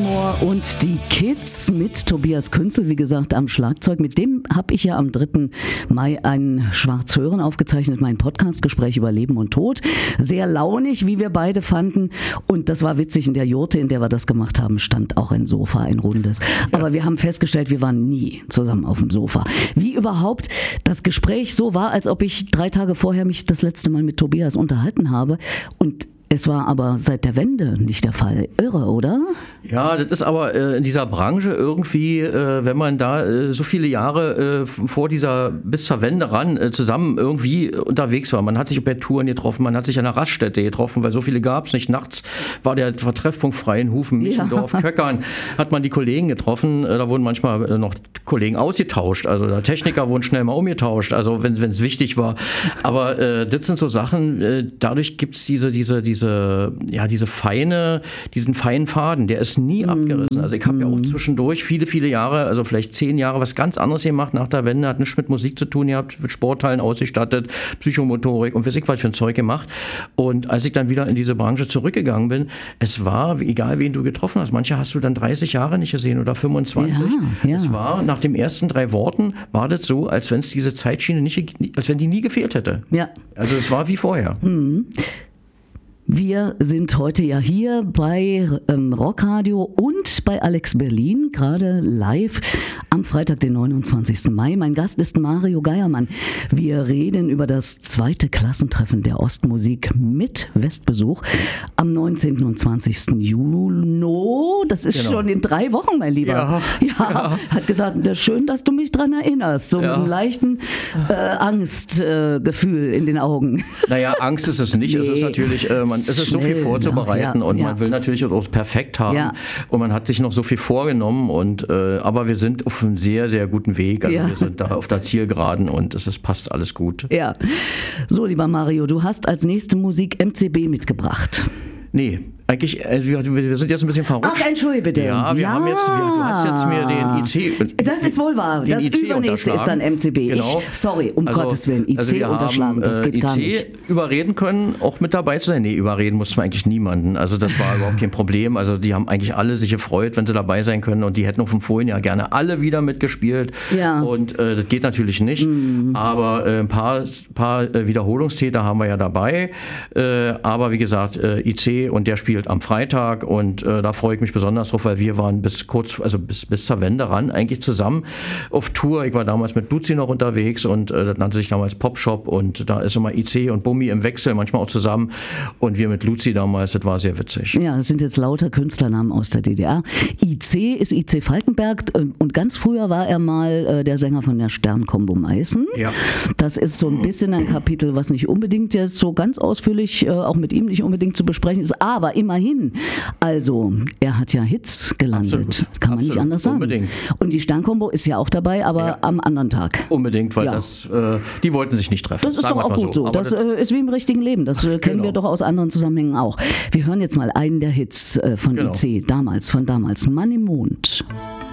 Amor und die Kids mit Tobias Künzel, wie gesagt, am Schlagzeug. Mit dem habe ich ja am 3. Mai ein Schwarzhören aufgezeichnet, mein Podcastgespräch über Leben und Tod. Sehr launig, wie wir beide fanden. Und das war witzig, in der Jurte, in der wir das gemacht haben, stand auch ein Sofa, ein rundes. Aber wir haben festgestellt, wir waren nie zusammen auf dem Sofa. Wie überhaupt das Gespräch so war, als ob ich 3 Tage vorher mich das letzte Mal mit Tobias unterhalten habe. Und es war aber seit der Wende nicht der Fall. Irre, oder? Ja, das ist aber in dieser Branche irgendwie, wenn man da so viele Jahre bis zur Wende ran zusammen irgendwie unterwegs war. Man hat sich bei Touren getroffen, man hat sich an der Raststätte getroffen, weil so viele gab es nicht. Nachts war der Treffpunkt Freienhufen, Michendorf, Köckern, hat man die Kollegen getroffen. Da wurden manchmal noch Kollegen ausgetauscht. Also der Techniker wurden schnell mal umgetauscht, also wenn es wichtig war. Aber das sind so Sachen, dadurch gibt es diesen feinen Faden, der ist nie abgerissen. Also ich habe ja auch zwischendurch viele Jahre, also vielleicht 10 Jahre, was ganz anderes gemacht nach der Wende, hat nichts mit Musik zu tun gehabt, mit Sporthallen ausgestattet, Psychomotorik und weiß ich was für ein Zeug gemacht. Und als ich dann wieder in diese Branche zurückgegangen bin, es war, egal wen du getroffen hast, manche hast du dann 30 Jahre nicht gesehen oder 25. Ja. Es war, nach den ersten 3 Worten, war das so, als wenn es diese Zeitschiene als wenn die nie gefehlt hätte. Ja. Also es war wie vorher. Wir sind heute ja hier bei Rockradio und bei Alex Berlin, gerade live am Freitag, den 29. Mai. Mein Gast ist Mario Geiermann. Wir reden über das 2. Klassentreffen der Ostmusik mit Westbesuch am 19. und 20. Juni. Das ist schon in 3 Wochen, mein Lieber. Ja. Hat gesagt, schön, dass du mich dran erinnerst. So mit einem leichten Angstgefühl in den Augen. Naja, Angst ist es nicht. Nee. Es ist natürlich... es ist so viel vorzubereiten und man will natürlich auch perfekt haben und man hat sich noch so viel vorgenommen aber wir sind auf einem sehr, sehr guten Weg. Also wir sind da auf der Zielgeraden und passt alles gut. Ja. So, lieber Mario, du hast als nächste Musik MCB mitgebracht. Nee, eigentlich, wir sind jetzt ein bisschen verrutscht. Ach, entschuldige bitte. Ja, du hast jetzt mir den IC... Das ist wohl wahr. Das übernächste ist dann MCB. Genau. Sorry, Gottes Willen, IC unterschlagen, das geht gar nicht. Überreden können, auch mit dabei zu sein. Nee, überreden mussten wir eigentlich niemanden. Also das war überhaupt kein Problem. Also die haben eigentlich alle sich gefreut, wenn sie dabei sein können und die hätten auch vom vorigen Jahr gerne alle wieder mitgespielt. Ja. Und das geht natürlich nicht. Aber ein paar Wiederholungstäter haben wir ja dabei. Aber wie gesagt, IC und der spielt am Freitag und da freue ich mich besonders drauf, weil wir waren bis zur Wende ran eigentlich zusammen auf Tour. Ich war damals mit Luzi noch unterwegs und das nannte sich damals Popshop und da ist immer IC und Bummi im Wechsel, manchmal auch zusammen und wir mit Luzi damals, das war sehr witzig. Ja, das sind jetzt lauter Künstlernamen aus der DDR. IC ist IC Falkenberg und ganz früher war er mal der Sänger von der Stern-Kombo Meißen. Ja. Das ist so ein bisschen ein Kapitel, was nicht unbedingt jetzt so ganz ausführlich auch mit ihm nicht unbedingt zu besprechen ist, aber immerhin, also er hat ja Hits gelandet, absolut, kann man nicht anders sagen. Unbedingt. Und die Sternkombo ist ja auch dabei, aber am anderen Tag. Unbedingt, weil die wollten sich nicht treffen. Das ist doch auch gut so. Das ist wie im richtigen Leben, das kennen wir doch aus anderen Zusammenhängen auch. Wir hören jetzt mal einen der Hits von IC, von damals, Mann im Mond.